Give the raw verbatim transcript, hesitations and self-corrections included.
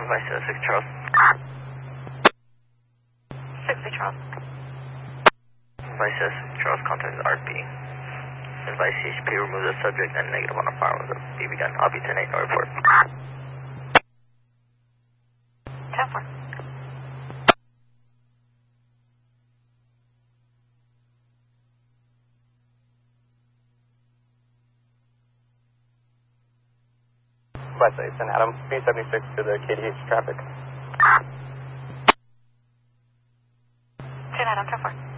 Vice six Charles. six Charles. Vice six Charles, contact R P. Advise C H P remove the subject and negative on the file with a B B gun. I'll be ten eight, no report. ten four. West eight, San Adam, B seventy-six to the K D H traffic. San Adam, ten four.